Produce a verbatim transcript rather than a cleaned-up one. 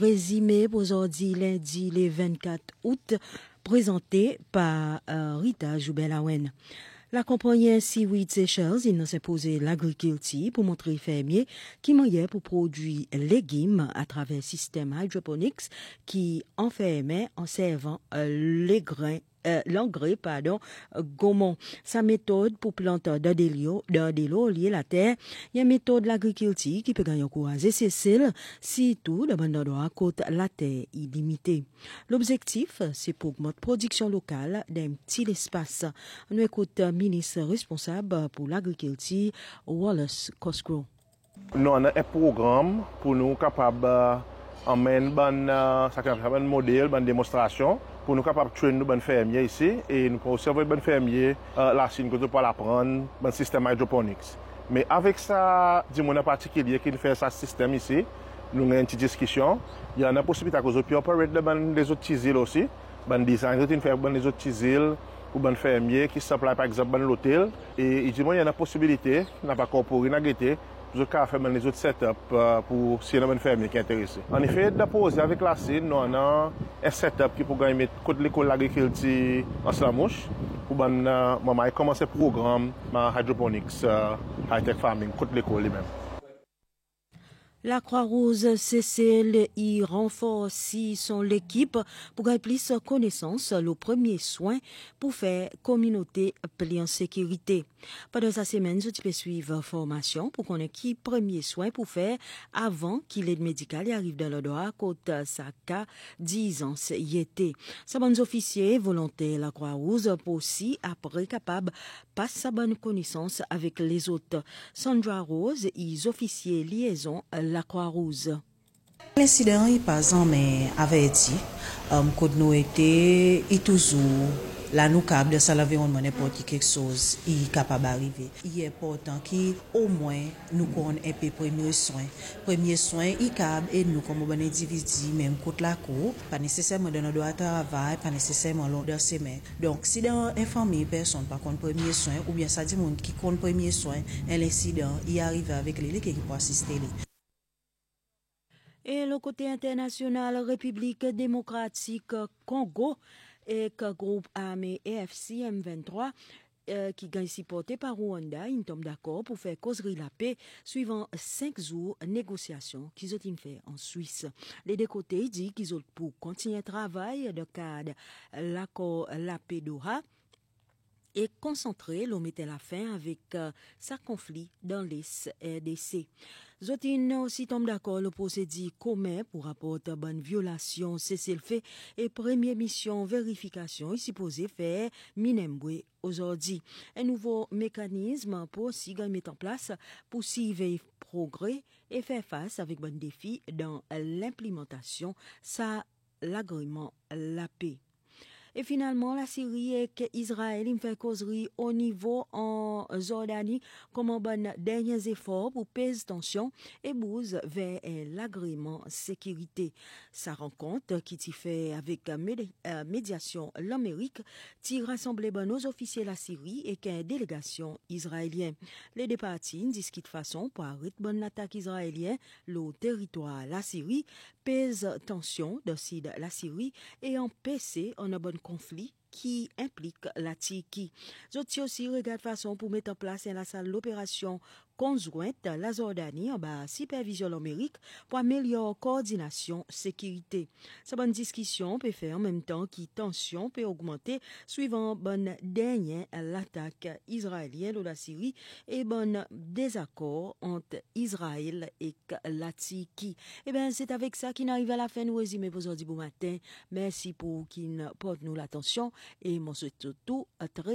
Résumé pour aujourd'hui lundi le vingt-quatre août, présenté par euh, Rita Joubelawen. La compagnie Seaweed Seychelles il s'est posé l'agriculture pour montrer fermiers qui moyen pour produire légumes à travers un système hydroponics qui enfermait en servant euh, les grains Euh, l'engrais, pardon, euh, gommon. Sa méthode pour planter dans des lieux, dans des lots liés à la terre, il y a une méthode de l'agriculture qui peut gagner encourager ces cils, surtout dans un endroit côté la terre est limitée. L'objectif, c'est pour augmenter la production locale d'un petit espace. Nous écoutons le ministre responsable pour l'agriculture, Wallace Cosgrove. Nous avons un programme pour nous capables d'emmener un modèle, une démonstration, pour nous capables de traîner nos fermiers ici et nous pouvons observer les fermiers, euh, la Chine, que nous pouvons apprendre, un système hydroponics. Mais avec ça, du monde en particulier qui fait ce système ici, nous avons une petite discussion. Il y a une possibilité à cause de opérer dans les autres îles aussi, dans le design, nous faire dans les autres îles pour les fermiers qui s'appliquent par exemple dans l'hôtel. Et il dit, il y a une possibilité, nous n'avons pas incorporé, nous avons je vais faire les autres setups pour si les fermiers qui sont intéressés. En effet, d'apposer avec la C I N, nous avons un setup qui peut gagner l'école d'agriculture en Slamouche pour commencer le programme de hydroponics, high-tech farming, côté l'école lui-même. La Croix-Rouge C C L I renforce son équipe pour gagner plus de connaissances, le premier soin pour faire communauté pleine en sécurité. Pendant sa semaine, je peux suivre formation pour connaître qui premier soin pour faire avant qu'il l'aide médicale arrive dans le droit côté sa cas dix ans y était. Sa bonne officier volontaire la Croix-Rouge pour aussi après capable passer sa bonne connaissance avec les autres. Sandra Rose, is officier liaison la Croix-Rouge. L'incident est pas en mais averti. Um, quand nous était et toujours là nous capable de ça l'environnement n'importe quelque chose est capable d'arriver. Il est important qu'au moins nous connaissons un peu premier soin. Premier soin est capable et nous comme bon individu même contre la cour, pas nécessairement dans notre droit de travail, pas nécessairement lors de semaine. Donc si dans une famille personne par contre premier soin ou bien ça dit monde qui compte premier soin, l'incident il arrive avec les qui peut assister les. Et le côté international, République démocratique Congo et le groupe armé A F C M vingt-trois euh, qui gagne supporté par Rwanda, ils tombent d'accord pour faire causerie la paix suivant cinq jours de négociations qu'ils ont fait en Suisse. Les deux côtés disent qu'ils ont pour continuer le travail de cadre l'accord la paix Doha et concentrer l'on mettait la fin avec euh, sa conflit dans les R D C. Zotine aussi tombe d'accord le procédé commun pour rapporter bonne violation cessez-le-feu et première mission vérification ici posé faire Minembwe aujourd'hui. Un nouveau mécanisme pour aussi mettre en place pour suivre progrès et faire face avec bon défi dans l'implémentation ça l'agrément la paix. Et finalement, la Syrie et Israël il fait causerie au niveau en Jordanie comme un bon dernier effort pour peser tension et bouse vers l'agrément sécurité. Sa rencontre qui t'y fait avec euh, médiation l'Amérique t'y rassemble bon nos officiers la Syrie et qu'une délégation israélienne. Les deux parties discutent façon pour arrêter bonne attaque israélienne le territoire la Syrie pèse tension de la Syrie et empêcher en un bon conflit qui implique la Turquie. Zoti aussi regarde façon pour mettre en place la salle l'opération conjointe la Jordanie en bas supervision l'Amérique pour améliorer la coordination sécurité. Cette bonne discussion peut faire en même temps que tension peut augmenter suivant bonne dernière l'attaque israélienne de la Syrie et bon désaccord entre Israël et la Turquie. Eh bien, c'est avec ça qu'on arrive à la fin de nous résumer pour aujourd'hui bon matin. Merci pour qui porte nous l'attention et moi souhaite tout très